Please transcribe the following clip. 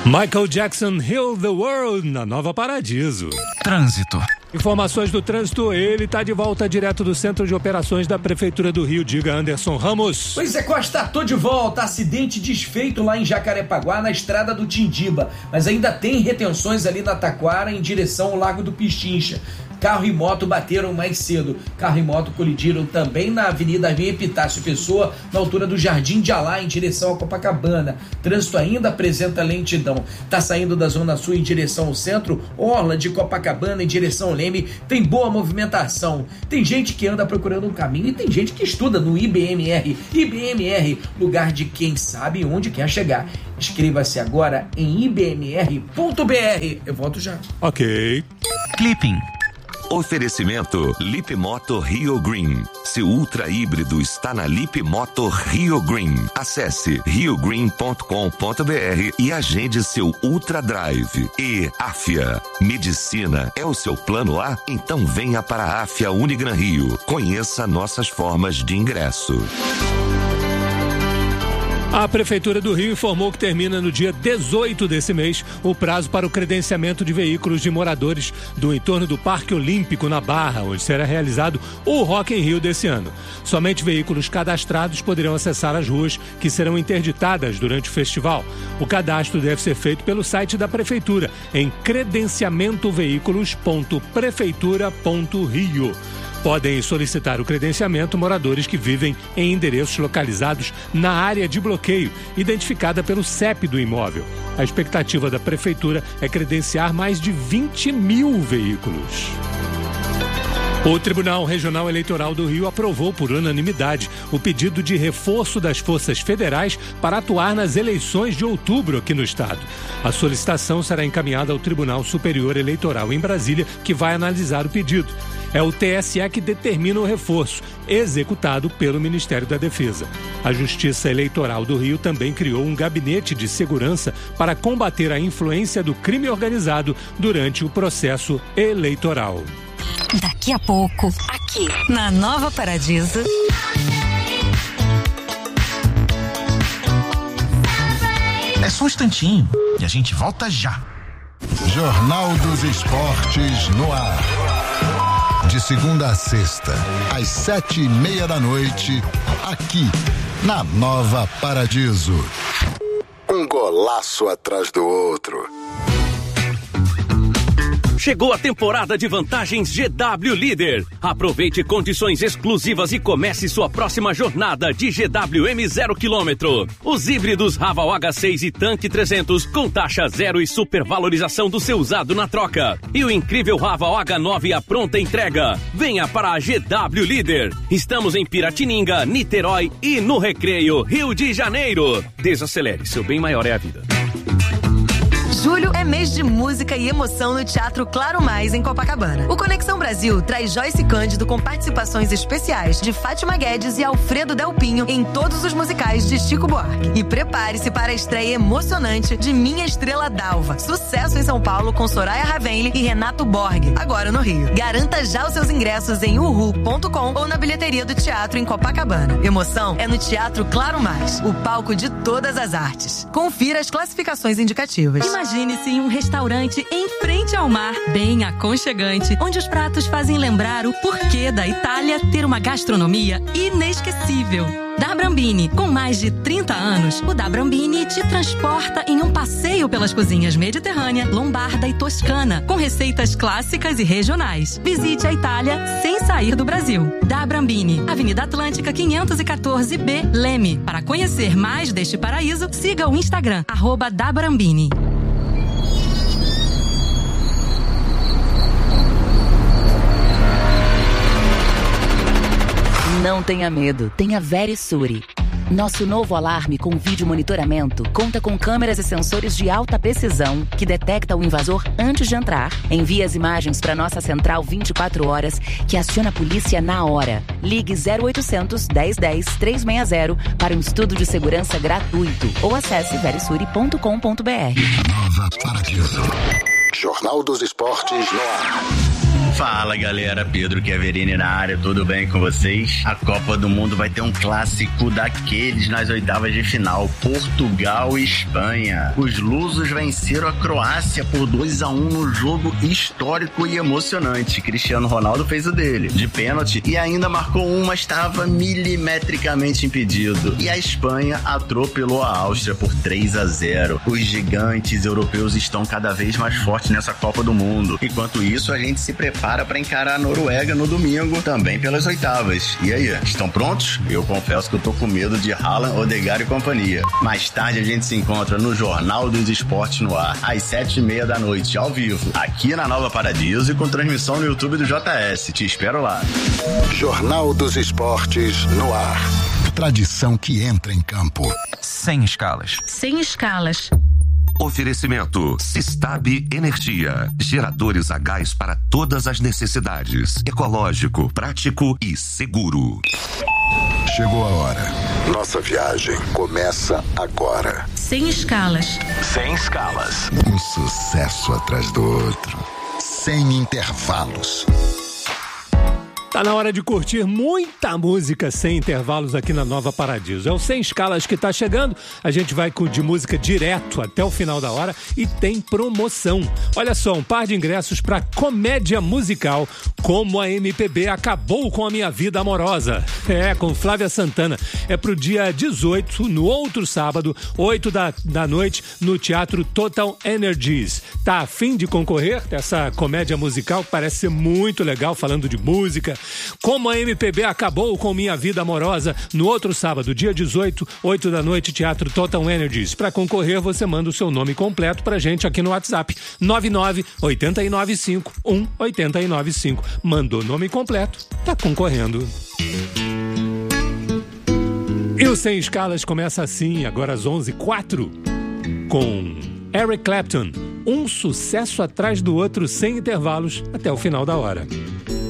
Michael Jackson Heal the World na Nova Paradiso. Trânsito. Informações do trânsito, ele está de volta direto do Centro de Operações da Prefeitura do Rio. Diga, Anderson Ramos. Pois é, Costa, tô de volta. Acidente desfeito lá em Jacarepaguá, na estrada do Tindiba. Mas ainda tem retenções ali na Taquara em direção ao Lago do Pichincha. Carro e moto bateram mais cedo. Carro e moto colidiram também na Avenida Epitácio Pessoa, na altura do Jardim de Alá, em direção a Copacabana. Trânsito ainda apresenta lentidão. Tá saindo da Zona Sul em direção ao centro, Orla de Copacabana em direção ao Leme, tem boa movimentação. Tem gente que anda procurando um caminho e tem gente que estuda no IBMR. IBMR, lugar de quem sabe onde quer chegar. Inscreva-se agora em ibmr.br. Eu volto já. Ok. Clipping. Oferecimento Lipmoto Rio Green. Seu ultra híbrido está na Lipmoto Rio Green. Acesse riogreen.com.br e agende seu Ultra Drive. E Afia. Medicina é o seu plano A? Então venha para a Afia Unigran Rio. Conheça nossas formas de ingresso. A Prefeitura do Rio informou que termina no dia 18 desse mês o prazo para o credenciamento de veículos de moradores do entorno do Parque Olímpico, na Barra, onde será realizado o Rock in Rio desse ano. Somente veículos cadastrados poderão acessar as ruas que serão interditadas durante o festival. O cadastro deve ser feito pelo site da Prefeitura, em credenciamentoveículos.prefeitura.rio. Podem solicitar o credenciamento moradores que vivem em endereços localizados na área de bloqueio, identificada pelo CEP do imóvel. A expectativa da Prefeitura é credenciar mais de 20 mil veículos. O Tribunal Regional Eleitoral do Rio aprovou por unanimidade o pedido de reforço das forças federais para atuar nas eleições de outubro aqui no estado. A solicitação será encaminhada ao Tribunal Superior Eleitoral em Brasília, que vai analisar o pedido. É o TSE que determina o reforço, executado pelo Ministério da Defesa. A Justiça Eleitoral do Rio também criou um gabinete de segurança para combater a influência do crime organizado durante o processo eleitoral. Daqui a pouco, aqui na Nova Paradiso. É só um instantinho e a gente volta já. Jornal dos Esportes no ar. De segunda a sexta, às 7:30 da noite, aqui na Nova Paradiso. Um golaço atrás do outro. Chegou a temporada de vantagens GW Líder. Aproveite condições exclusivas e comece sua próxima jornada de GWM 0 km. Os híbridos Raval H6 e Tanque 300 com taxa zero e supervalorização do seu usado na troca. E o incrível Raval H9 à pronta entrega. Venha para a GW Líder. Estamos em Piratininga, Niterói e no Recreio, Rio de Janeiro. Desacelere, seu bem maior é a vida. Julho é mês de música e emoção no Teatro Claro Mais, em Copacabana. O Conexão Brasil traz Joyce Cândido com participações especiais de Fátima Guedes e Alfredo Delpinho em todos os musicais de Chico Buarque. E prepare-se para a estreia emocionante de Minha Estrela Dalva. Sucesso em São Paulo com Soraya Ravenli e Renato Borg, agora no Rio. Garanta já os seus ingressos em uhu.com ou na bilheteria do teatro em Copacabana. Emoção é no Teatro Claro Mais, o palco de todas as artes. Confira as classificações indicativas. Imagine-se em um restaurante em frente ao mar, bem aconchegante, onde os pratos fazem lembrar o porquê da Itália ter uma gastronomia inesquecível. Da Brambini, com mais de 30 anos, o Da Brambini te transporta em um passeio pelas cozinhas mediterrânea, lombarda e toscana, com receitas clássicas e regionais. Visite a Itália sem sair do Brasil. Da Brambini, Avenida Atlântica 514B, Leme. Para conhecer mais deste paraíso, siga o Instagram, @dabrambini. Não tenha medo, tenha Verisure. Nosso novo alarme com vídeo monitoramento conta com câmeras e sensores de alta precisão que detecta o invasor antes de entrar. Envia as imagens para nossa central 24 horas que aciona a polícia na hora. Ligue 0800 1010 360 para um estudo de segurança gratuito ou acesse verisure.com.br. Nova Paradiso. Jornal dos Esportes no ar. Fala galera, Pedro Chiaverini na área, tudo bem com vocês? A Copa do Mundo vai ter um clássico daqueles nas oitavas de final, Portugal e Espanha. Os lusos venceram a Croácia por 2-1 no jogo histórico e emocionante. Cristiano Ronaldo fez o dele, de pênalti, e ainda marcou um, mas estava milimetricamente impedido. E a Espanha atropelou a Áustria por 3-0. Os gigantes europeus estão cada vez mais fortes nessa Copa do Mundo. Enquanto isso, a gente se prepara para encarar a Noruega no domingo, também pelas oitavas. E aí, estão prontos? Eu confesso que eu tô com medo de Haaland, Odegaard e companhia. Mais tarde a gente se encontra no Jornal dos Esportes no ar, às 7h30 da noite, ao vivo, aqui na Nova Paradiso e com transmissão no YouTube do JS. Te espero lá. Jornal dos Esportes no ar. Tradição que entra em campo. Sem escalas. Sem escalas. Oferecimento Sistab Energia. Geradores a gás para todas as necessidades. Ecológico, prático e seguro. Chegou a hora. Nossa viagem começa agora. Sem escalas. Sem escalas. Um sucesso atrás do outro. Sem intervalos. Tá na hora de curtir muita música sem intervalos aqui na Nova Paradiso. É o Sem Escalas que tá chegando. A gente vai de música direto até o final da hora e tem promoção. Olha só, um par de ingressos para comédia musical Como a MPB Acabou com a Minha Vida Amorosa. Com Flávia Santana. É pro dia 18, no outro sábado, 8 da noite, no Teatro Total Energies. Tá a fim de concorrer? Essa comédia musical que parece ser muito legal, falando de música. Como a MPB Acabou com Minha Vida Amorosa, no outro sábado, dia 18, 8 da noite, Teatro Total Energies. Para concorrer, você manda o seu nome completo pra gente aqui no WhatsApp, 99-895-1895. Mandou nome completo, tá concorrendo. E o Sem Escalas começa assim, agora às 11h04, com Eric Clapton. Um sucesso atrás do outro, sem intervalos, até o final da hora.